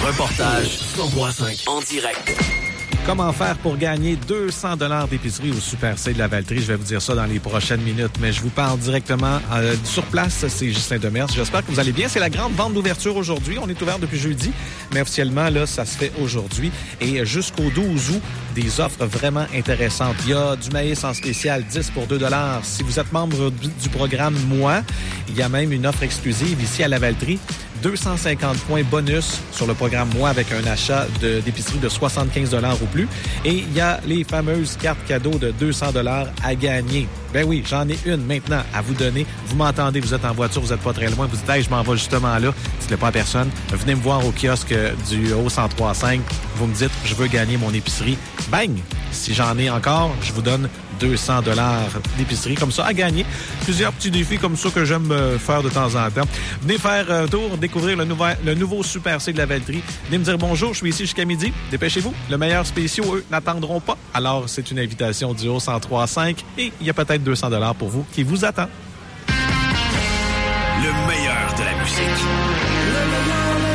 reportage 103.5 en direct. Comment faire pour gagner 200 $ d'épicerie au Super C de la Valtrie? Je vais vous dire ça dans les prochaines minutes, mais je vous parle directement sur place. C'est Justin Demers. J'espère que vous allez bien. C'est la grande vente d'ouverture aujourd'hui. On est ouvert depuis jeudi, mais officiellement, là, ça se fait aujourd'hui. Et jusqu'au 12 août, des offres vraiment intéressantes. Il y a du maïs en spécial, 10 pour 2 $. Si vous êtes membre du programme Moi, il y a même une offre exclusive ici à la Valtrie. 250 points bonus sur le programme Moi avec un achat d'épicerie de 75 $ ou plus. Et il y a les fameuses cartes cadeaux de 200 $ à gagner. Ben oui, j'en ai une maintenant à vous donner. Vous m'entendez, vous êtes en voiture, vous n'êtes pas très loin. Vous dites, hey, je m'en vais justement là. Dites-le pas à personne. Venez me voir au kiosque du Haut 103.5. Vous me dites, je veux gagner mon épicerie. Bang! Si j'en ai encore, je vous donne 200 $ d'épicerie comme ça à gagner. Plusieurs petits défis comme ça que j'aime faire de temps en temps. Venez faire un tour, découvrir le nouveau Super C de la Valtrie. Venez me dire bonjour, je suis ici jusqu'à midi. Dépêchez-vous. Le meilleur spéciaux, eux, n'attendront pas. Alors, c'est une invitation du Haut 103.5 et il y a peut-être 200 $ pour vous qui vous attend. Le meilleur de la musique. Le meilleur